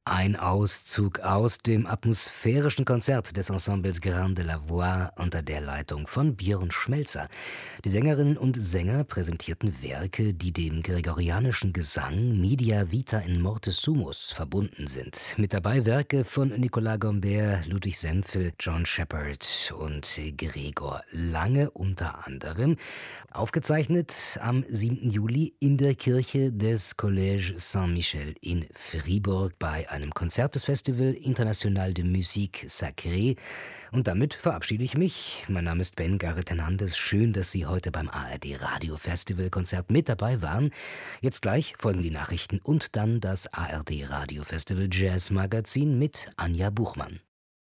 Ein Auszug aus dem atmosphärischen Konzert des Ensembles Grain de la Voix unter der Leitung von Björn Schmelzer. Die Sängerinnen und Sänger präsentierten Werke, die dem gregorianischen Gesang Media Vita in Morte Sumus verbunden sind. Mit dabei Werke von Nicolas Gombert, Ludwig Sempfel, John Shepherd und Gregor Lange unter anderem. Aufgezeichnet am 7. Juli in der Kirche des Collège Saint-Michel in Fribourg bei einem Konzert des Festival International de Musique Sacrée. Und damit verabschiede ich mich. Mein Name ist Ben Garret Hernandez. Schön, dass Sie heute beim ARD Radio Festival Konzert mit dabei waren. Jetzt gleich folgen die Nachrichten und dann das ARD Radio Festival Jazz Magazin mit Anja Buchmann.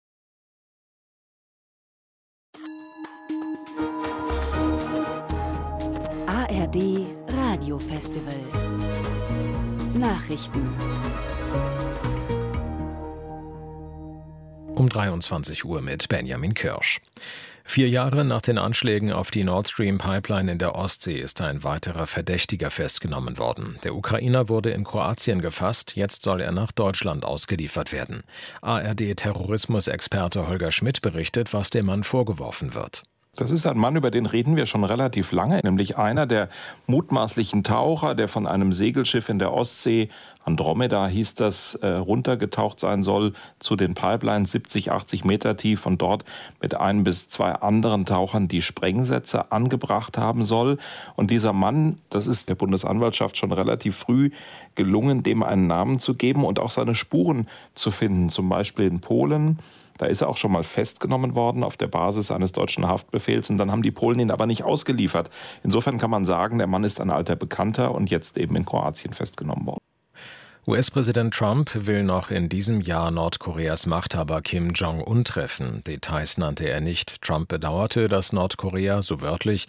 ARD Radio Festival Nachrichten um 23 Uhr mit Benjamin Kirsch. 4 Jahre nach den Anschlägen auf die Nord Stream Pipeline in der Ostsee ist ein weiterer Verdächtiger festgenommen worden. Der Ukrainer wurde in Kroatien gefasst, jetzt soll er nach Deutschland ausgeliefert werden. ARD-Terrorismusexperte Holger Schmidt berichtet, was dem Mann vorgeworfen wird. Das ist ein Mann, über den reden wir schon relativ lange, nämlich einer der mutmaßlichen Taucher, der von einem Segelschiff in der Ostsee, Andromeda hieß das, runtergetaucht sein soll zu den Pipelines 70, 80 Meter tief und dort mit 1 bis 2 anderen Tauchern die Sprengsätze angebracht haben soll. Und dieser Mann, das ist der Bundesanwaltschaft schon relativ früh gelungen, dem einen Namen zu geben und auch seine Spuren zu finden, zum Beispiel in Polen. Da ist er auch schon mal festgenommen worden auf der Basis eines deutschen Haftbefehls und dann haben die Polen ihn aber nicht ausgeliefert. Insofern kann man sagen, der Mann ist ein alter Bekannter und jetzt eben in Kroatien festgenommen worden. US-Präsident Trump will noch in diesem Jahr Nordkoreas Machthaber Kim Jong-un treffen. Details nannte er nicht. Trump bedauerte, dass Nordkorea, so wörtlich,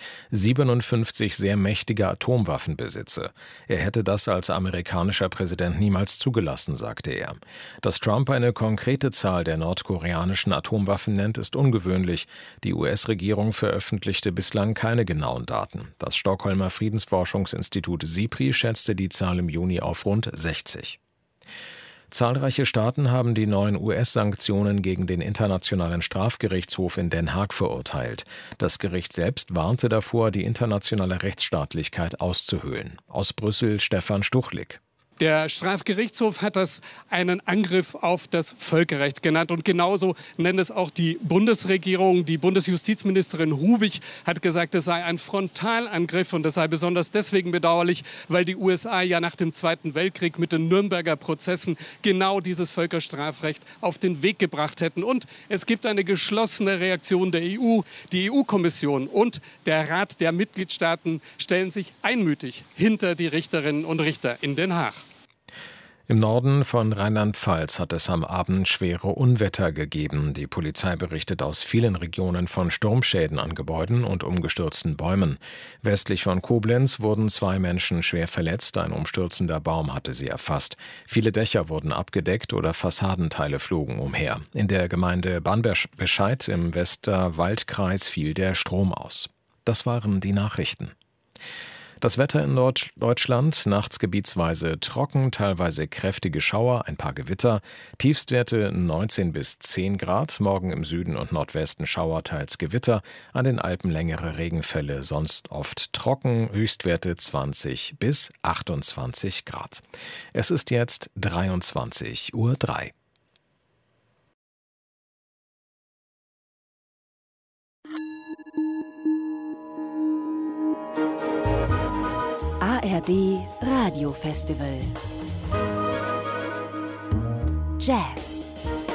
57 sehr mächtige Atomwaffen besitze. Er hätte das als amerikanischer Präsident niemals zugelassen, sagte er. Dass Trump eine konkrete Zahl der nordkoreanischen Atomwaffen nennt, ist ungewöhnlich. Die US-Regierung veröffentlichte bislang keine genauen Daten. Das Stockholmer Friedensforschungsinstitut SIPRI schätzte die Zahl im Juni auf rund 60. Zahlreiche Staaten haben die neuen US-Sanktionen gegen den Internationalen Strafgerichtshof in Den Haag verurteilt. Das Gericht selbst warnte davor, die internationale Rechtsstaatlichkeit auszuhöhlen. Aus Brüssel Stefan Stuchlik. Der Strafgerichtshof hat das einen Angriff auf das Völkerrecht genannt. Und genauso nennt es auch die Bundesregierung. Die Bundesjustizministerin Rubig hat gesagt, es sei ein Frontalangriff und das sei besonders deswegen bedauerlich, weil die USA ja nach dem Zweiten Weltkrieg mit den Nürnberger Prozessen genau dieses Völkerstrafrecht auf den Weg gebracht hätten. Und es gibt eine geschlossene Reaktion der EU. Die EU-Kommission und der Rat der Mitgliedstaaten stellen sich einmütig hinter die Richterinnen und Richter in Den Haag. Im Norden von Rheinland-Pfalz hat es am Abend schwere Unwetter gegeben. Die Polizei berichtet aus vielen Regionen von Sturmschäden an Gebäuden und umgestürzten Bäumen. Westlich von Koblenz wurden 2 Menschen schwer verletzt. Ein umstürzender Baum hatte sie erfasst. Viele Dächer wurden abgedeckt oder Fassadenteile flogen umher. In der Gemeinde Bamberg-Bescheid im Westerwaldkreis fiel der Strom aus. Das waren die Nachrichten. Das Wetter in Norddeutschland, nachts gebietsweise trocken, teilweise kräftige Schauer, ein paar Gewitter, Tiefstwerte 19 bis 10 Grad, morgen im Süden und Nordwesten Schauer, teils Gewitter, an den Alpen längere Regenfälle, sonst oft trocken, Höchstwerte 20 bis 28 Grad. Es ist jetzt 23:03 Uhr. ARD Radio Festival Jazz.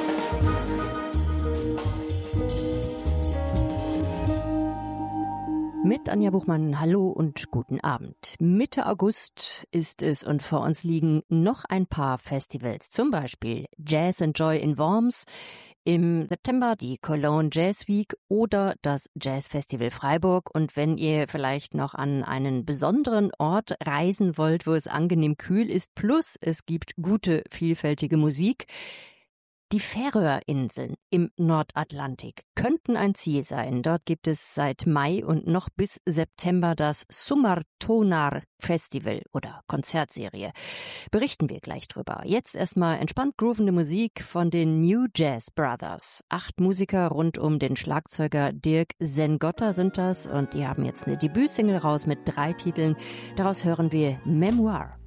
Mit Anja Buchmann, hallo und guten Abend. Mitte August ist es und vor uns liegen noch ein paar Festivals, zum Beispiel Jazz and Joy in Worms, im September die Cologne Jazz Week oder das Jazz Festival Freiburg. Und wenn ihr vielleicht noch an einen besonderen Ort reisen wollt, wo es angenehm kühl ist, plus es gibt gute, vielfältige Musik, Die Färöerinseln im Nordatlantik könnten ein Ziel sein. Dort gibt es seit Mai und noch bis September das Summartonar Festival oder Konzertserie. Berichten wir gleich drüber. Jetzt erstmal entspannt groovende Musik von den New Jazz Brothers. 8 Musiker rund um den Schlagzeuger Dirk Sengotta sind das und die haben jetzt eine Debütsingle raus mit 3 Titeln. Daraus hören wir Memoir.